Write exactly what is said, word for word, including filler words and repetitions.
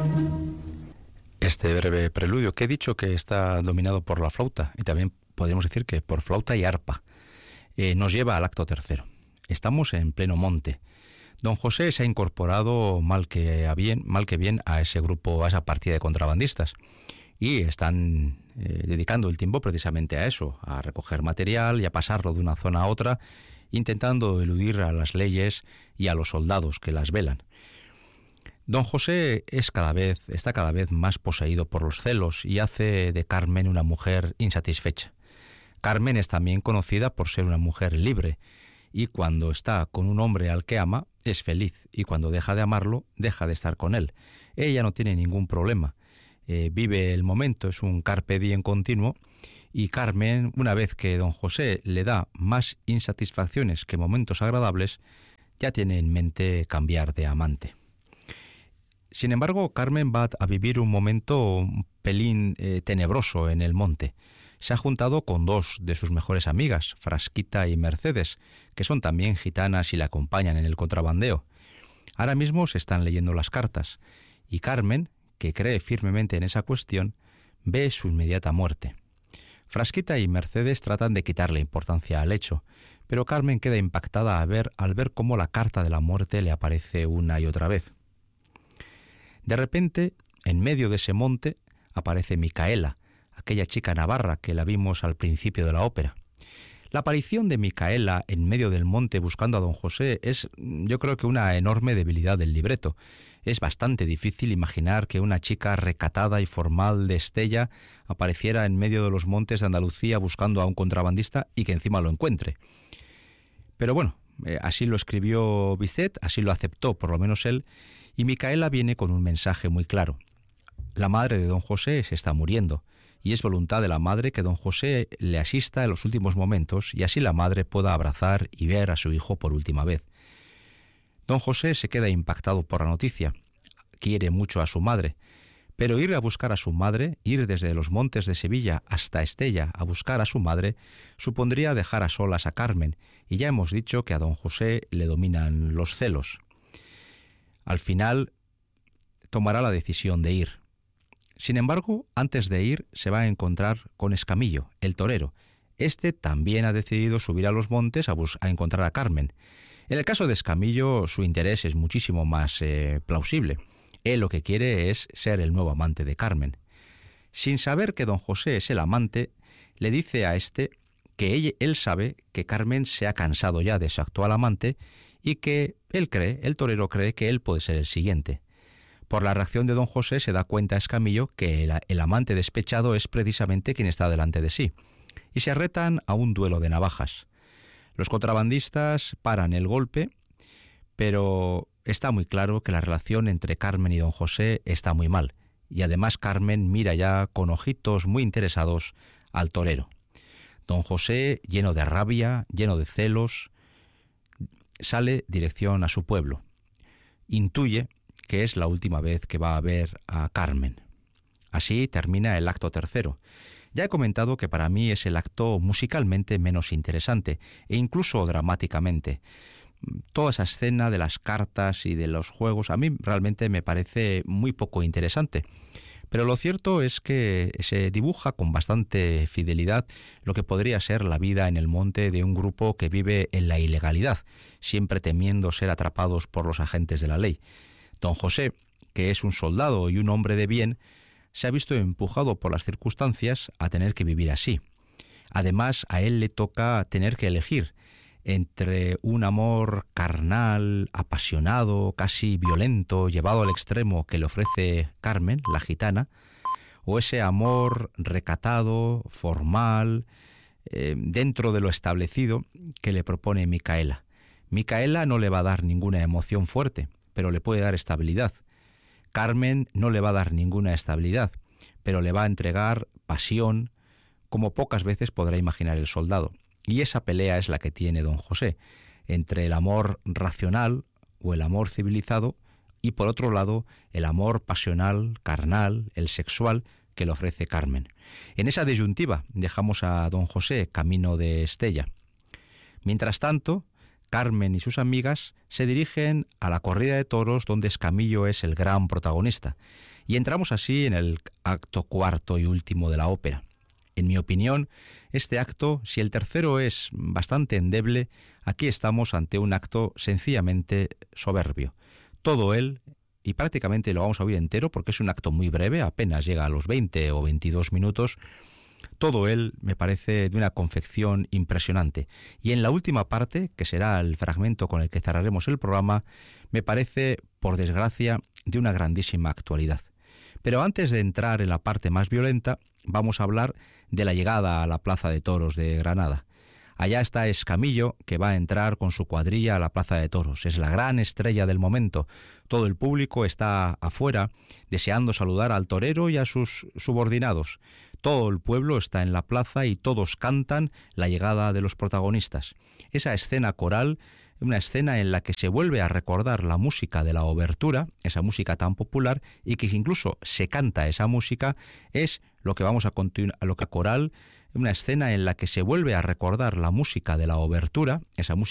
Este breve preludio que he dicho que está dominado por la flauta, y también podríamos decir que por flauta y arpa, eh, nos lleva al acto tercero. Estamos en pleno monte. Don José se ha incorporado mal que a bien, mal que bien a ese grupo, a esa partida de contrabandistas, y están eh, dedicando el tiempo precisamente a eso, a recoger material y a pasarlo de una zona a otra, intentando eludir a las leyes y a los soldados que las velan. Don José es cada vez, está cada vez más poseído por los celos y hace de Carmen una mujer insatisfecha. Carmen es también conocida por ser una mujer libre, y cuando está con un hombre al que ama, es feliz, y cuando deja de amarlo, deja de estar con él. Ella no tiene ningún problema, eh, vive el momento, es un carpe diem continuo, y Carmen, una vez que don José le da más insatisfacciones que momentos agradables, ya tiene en mente cambiar de amante. Sin embargo, Carmen va a vivir un momento un pelín eh, tenebroso en el monte. Se ha juntado con dos de sus mejores amigas, Frasquita y Mercedes, que son también gitanas y la acompañan en el contrabandeo. Ahora mismo se están leyendo las cartas, y Carmen, que cree firmemente en esa cuestión, ve su inmediata muerte. Frasquita y Mercedes tratan de quitarle importancia al hecho, pero Carmen queda impactada al ver, al ver cómo la carta de la muerte le aparece una y otra vez. De repente, en medio de ese monte, aparece Micaela, aquella chica navarra que la vimos al principio de la ópera. La aparición de Micaela en medio del monte buscando a don José es, yo creo que una enorme debilidad del libreto. Es bastante difícil imaginar que una chica recatada y formal de Estella apareciera en medio de los montes de Andalucía buscando a un contrabandista y que encima lo encuentre. Pero bueno, eh, así lo escribió Bizet, así lo aceptó por lo menos él, y Micaela viene con un mensaje muy claro. La madre de don José se está muriendo, y es voluntad de la madre que don José le asista en los últimos momentos y así la madre pueda abrazar y ver a su hijo por última vez. Don José se queda impactado por la noticia, quiere mucho a su madre, pero ir a buscar a su madre, ir desde los montes de Sevilla hasta Estella a buscar a su madre, supondría dejar a solas a Carmen, y ya hemos dicho que a don José le dominan los celos. Al final tomará la decisión de ir. Sin embargo, antes de ir se va a encontrar con Escamillo, el torero. Este también ha decidido subir a los montes a, bus- a encontrar a Carmen. En el caso de Escamillo, su interés es muchísimo más eh, plausible. Él lo que quiere es ser el nuevo amante de Carmen. Sin saber que don José es el amante, le dice a este que él, él sabe que Carmen se ha cansado ya de su actual amante y que él cree, el torero cree que él puede ser el siguiente. Por la reacción de don José se da cuenta Escamillo que el, el amante despechado es precisamente quien está delante de sí, y se retan a un duelo de navajas. Los contrabandistas paran el golpe, pero está muy claro que la relación entre Carmen y don José está muy mal, y además Carmen mira ya con ojitos muy interesados al torero. Don José, lleno de rabia, lleno de celos, sale dirección a su pueblo. Intuye que es la última vez que va a ver a Carmen. Así termina el acto tercero. Ya he comentado que para mí es el acto musicalmente menos interesante e incluso dramáticamente. Toda esa escena de las cartas y de los juegos a mí realmente me parece muy poco interesante. Pero lo cierto es que se dibuja con bastante fidelidad lo que podría ser la vida en el monte de un grupo que vive en la ilegalidad, siempre temiendo ser atrapados por los agentes de la ley. Don José, que es un soldado y un hombre de bien, se ha visto empujado por las circunstancias a tener que vivir así. Además, a él le toca tener que elegir entre un amor carnal, apasionado, casi violento, llevado al extremo que le ofrece Carmen, la gitana, o ese amor recatado, formal, eh, dentro de lo establecido que le propone Micaela. Micaela no le va a dar ninguna emoción fuerte, pero le puede dar estabilidad. Carmen no le va a dar ninguna estabilidad, pero le va a entregar pasión, como pocas veces podrá imaginar el soldado. Y esa pelea es la que tiene don José, entre el amor racional o el amor civilizado y por otro lado el amor pasional, carnal, el sexual que le ofrece Carmen. En esa disyuntiva dejamos a don José camino de Estella. Mientras tanto, Carmen y sus amigas se dirigen a la corrida de toros donde Escamillo es el gran protagonista. Y entramos así en el acto cuarto y último de la ópera. En mi opinión, este acto, si el tercero es bastante endeble, aquí estamos ante un acto sencillamente soberbio. Todo él, y prácticamente lo vamos a oír entero porque es un acto muy breve, apenas llega a los veinte o veintidós minutos, todo él me parece de una confección impresionante. Y en la última parte, que será el fragmento con el que cerraremos el programa, me parece, por desgracia, de una grandísima actualidad. Pero antes de entrar en la parte más violenta, vamos a hablar de la llegada a la Plaza de Toros de Granada. Allá está Escamillo, que va a entrar con su cuadrilla a la Plaza de Toros. Es la gran estrella del momento. Todo el público está afuera, deseando saludar al torero y a sus subordinados. Todo el pueblo está en la plaza y todos cantan la llegada de los protagonistas. Esa escena coral, una escena en la que se vuelve a recordar la música de la obertura, esa música tan popular, y que incluso se canta esa música, es lo que vamos a continuar, lo que coral, una escena en la que se vuelve a recordar la música de la obertura, esa música